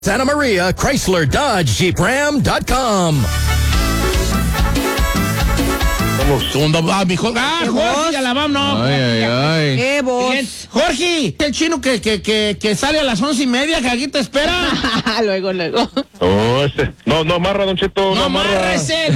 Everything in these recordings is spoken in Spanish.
Santa Maria, Chrysler, Dodge, Jeep, Ram.com. Jorge, ya la vamos, no. Ay. ¿Qué vos? Jorge, el chino que sale a las 11:30, que aquí te espera. Luego. No, no amarra, Don Cheto. No amárrese.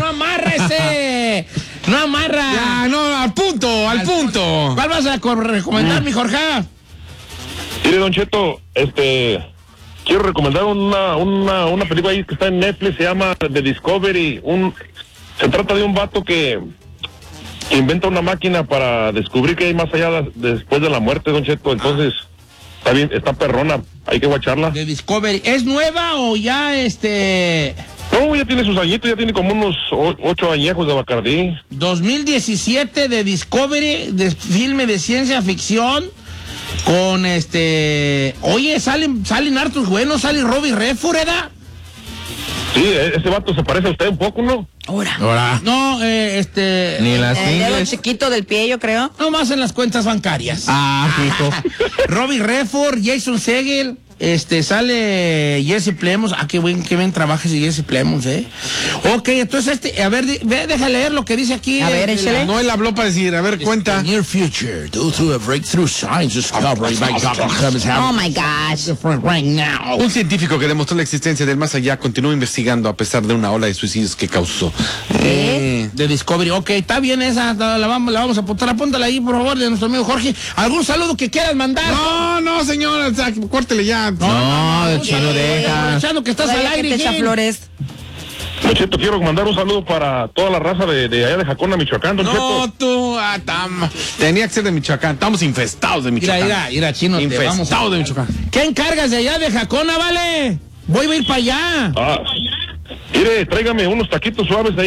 No amarra. Ya, no, al punto. ¿Cuál vas a recomendar, mi Jorge? Mire, Don Cheto, quiero recomendar una película ahí que está en Netflix, se llama The Discovery. Se trata de un vato que inventa una máquina para descubrir qué hay más allá después de la muerte, Don Cheto. Entonces, está bien, está perrona, hay que guacharla. The Discovery, ¿es nueva o ya No, ya tiene sus añitos, ya tiene como unos 8 añejos de Bacardí. 2017 de Discovery, de filme de ciencia ficción, con oye, salen hartos buenos, sale Robbie Redford, ¿verdad? Sí, ese vato se parece a usted un poco, ¿no? Ahora. No, Ni las El dedo ingles. chiquito del pie, yo creo. nomás en las cuentas bancarias. Fijo. Robbie Redford, Jason Segel, sale Jesse Plemons. Qué bien trabaja ese Jesse Plemons, Ok, entonces a ver, deja leer lo que dice aquí. A ver, échale. No, él habló para decir, a ver, cuenta. Near future, due to a breakthrough science discovery by Dr. Clemens Oh my gosh. right now. Un científico que demostró la existencia del más allá continúa investigando a pesar de una ola de suicidios que causó. De Discovery. Ok, está bien esa, la vamos a apuntar. Apúntala ahí, por favor, de nuestro amigo Jorge. ¿Algún saludo que quieras mandar? No, señor, o sea, córtele ya. No, el chino deja. Aprovechando que estás al Todavía aire, que te echa Gil. flores. Don Cheto, quiero mandar un saludo para toda la raza de allá de Jacona, Michoacán, Don No, Cheto. tú, tenía que ser de Michoacán. Estamos infestados de Michoacán. Mira, chino, te vamos Infestados de Michoacán. ¿Qué encargas de allá de Jacona, vale? Voy a ir para allá. Mire, tráigame unos taquitos suaves de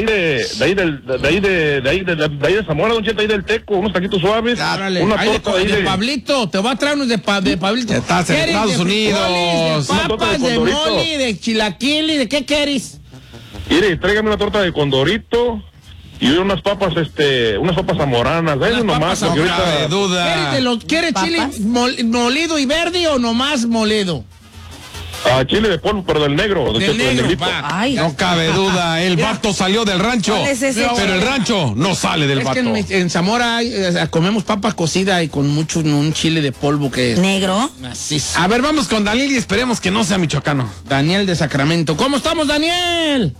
ahí de Zamora, Don Cheto, ahí del Teco, unos taquitos suaves. Árale, Una ahí torta de Pablito, te voy a traer unos de Pablito. Ya estás en ¿Quieres Estados de Unidos. frijoles, de Una torta papas, de de condorito. moli, de chilaquili, ¿de qué quieres? Mire, tráigame una torta de condorito y unas papas zamoranas. Eso Unas nomás, papas porque No cabe ahorita... duda. ¿Quieres chile ¿Papas? molido y verde o nomás molido? Chile de polvo, pero del negro, Don Del Cheto, del negro, negrito. va. Ay, No cabe duda, el vato salió del rancho. ¿Cuál es ese? Pero el rancho no sale del Es que vato. en Zamora comemos papa cocida y con un chile de polvo que es negro. macizo. A ver, vamos con Daniel y esperemos que no sea michoacano. Daniel de Sacramento. ¿Cómo estamos, Daniel?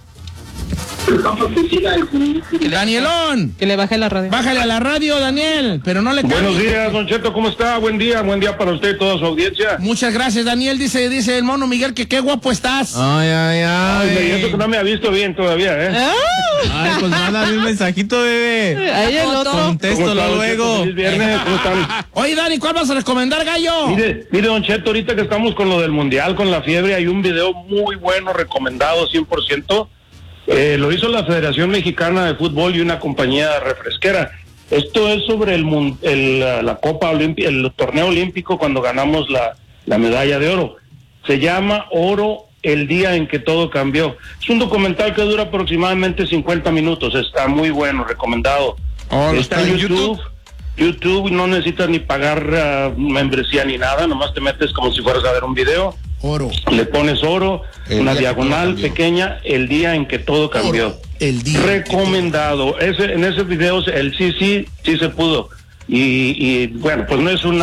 Danielón. Que le baje la radio. Bájale a la radio, Daniel, pero no le Buenos cambies. días, Don Cheto, ¿cómo está? Buen día para usted y toda su audiencia. Muchas gracias, Daniel. Dice el mono Miguel que qué guapo estás. Ay. Y eso que no me ha visto bien todavía, Ay, pues mándame un mensajito, bebé. Ahí el otro. ¿Cómo Contéstalo está, Don luego. Cheto? Feliz viernes, ¿cómo están? Oye, Dani, ¿cuál vas a recomendar, gallo? Mire, Don Cheto, ahorita que estamos con lo del Mundial, con la fiebre, hay un video muy bueno, recomendado 100%. Lo hizo la Federación Mexicana de Fútbol y una compañía refresquera. Esto es sobre la Copa Olimpia, el torneo olímpico cuando ganamos la medalla de oro. Se llama Oro, el día en que todo cambió. Es un documental que dura aproximadamente 50 minutos. Está muy bueno, recomendado. ¿Está en YouTube? YouTube, no necesitas ni pagar membresía ni nada, nomás te metes como si fueras a ver un video. Oro. Le pones oro, El una día que diagonal todo cambió. pequeña, el día en que todo cambió. Oro, el día. Recomendado. En ese video el sí se pudo. Y bueno, pues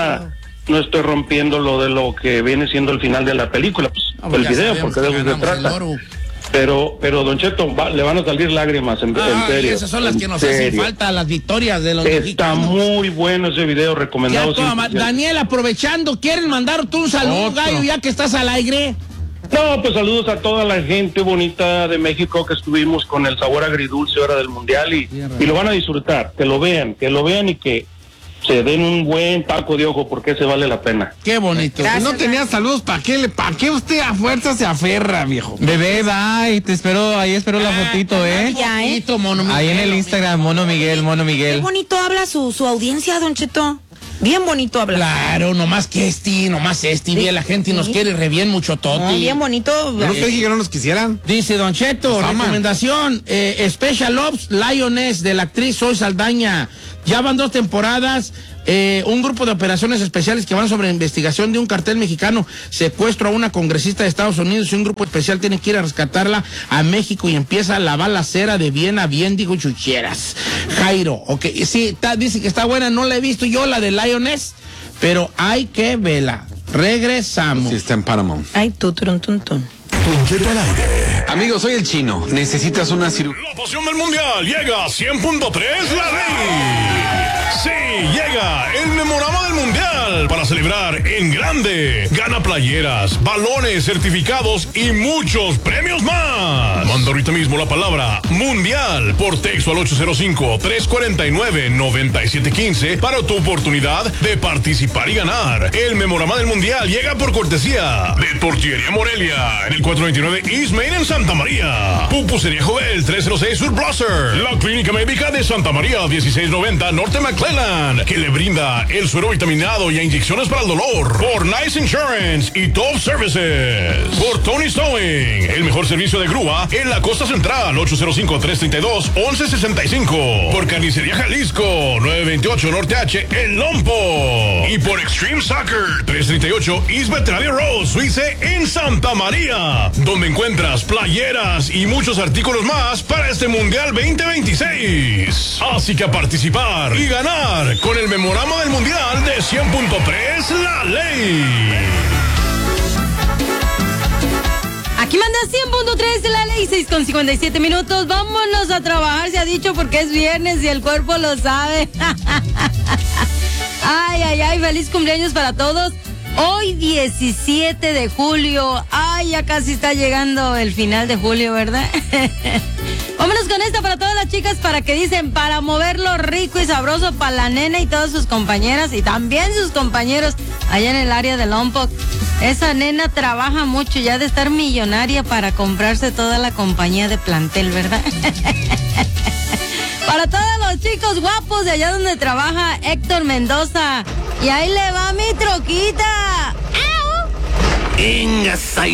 no estoy rompiendo lo que viene siendo el final de la película, pues el ya video, sabemos porque de que eso se ganamos el trata. oro. Pero Don Cheto, le van a salir lágrimas en Y serio. esas son las en que nos hacen serio. falta, las victorias de los Está mexicanos. muy bueno ese video, Ya recomendado. toda 100%. Daniel, aprovechando, ¿quieres mandar tú un saludo, Otro. gallo, ya que estás al aire? No, pues saludos a toda la gente bonita de México que estuvimos con el sabor agridulce ahora del Mundial y lo van a disfrutar, que lo vean y que se den un buen taco de ojo porque se vale la pena. Qué bonito. Gracias. No tenía saludos, ¿para qué usted a fuerza se aferra, viejo? Bebé, bye, ahí espero la fotito, Ya, Bonito, mono Ahí en Miguel, el Instagram, Mono Qué Miguel. bonito habla su audiencia, Don Cheto. Bien bonito habla. Claro, nomás vi a la gente y nos quiere re bien mucho No, toti. bien bonito. ¿No te dije que no nos quisieran? Dice Don Cheto, Nos aman. recomendación, Special Ops Lioness de la actriz Zoe Saldaña. Ya van 2 temporadas, Un grupo de operaciones especiales que van sobre investigación de un cartel mexicano, secuestro a una congresista de Estados Unidos, y un grupo especial tiene que ir a rescatarla a México y empieza la balacera de bien a bien, digo chucheras. Jairo, ok, sí, dice que está buena, no la he visto yo, la de Lioness, pero hay que verla. Regresamos. Sí, está en Paramount. Ay, tutun. Don Cheto al aire. Amigo, soy el Chino. ¿Necesitas una cirugía? La pasión del mundial llega a 100.3 La Ley. Sí, llega el memorama del mundial para celebrar en grande. Gana playeras, balones, certificados y muchos premios más. Manda ahorita mismo la palabra mundial por texto al 805-349-9715 para tu oportunidad de participar y ganar. El memorama del mundial llega por cortesía de Tortillería Morelia en el 429 East Main en Santa María. Pupusería Jovel 306 Sur Blosser. La Clínica Médica de Santa María 1690 Norte McClellan, que le brinda el suero vitaminado y inyecciones para el dolor. Por Nice Insurance y Top Services. Por Tony Stowing, el mejor servicio de grúa en la costa central, 805-332-1165. Por Carnicería Jalisco 928 Norte H, El Lompo. Y por Extreme Soccer 338 East Veterinaria Road, Suize en Santa María, donde encuentras playeras y muchos artículos más para este Mundial 2026. Así que a participar y ganar con el memorama del Mundial de 100.3 La Ley. Aquí manda 100.3 La Ley, 6:57 minutos. Vámonos a trabajar, se ha dicho, porque es viernes y el cuerpo lo sabe. Ay, feliz cumpleaños para todos. Hoy 17 de julio. Ay, ya casi está llegando el final de julio, ¿verdad? Vámonos con esta para todas las chicas, para que dicen, para moverlo rico y sabroso para la nena y todas sus compañeras y también sus compañeros allá en el área de Lompoc. Esa nena trabaja mucho, ya de estar millonaria para comprarse toda la compañía de plantel, ¿verdad? Para todos los chicos guapos de allá donde trabaja Héctor Mendoza. Y ahí le va mi troquita. ¡Au!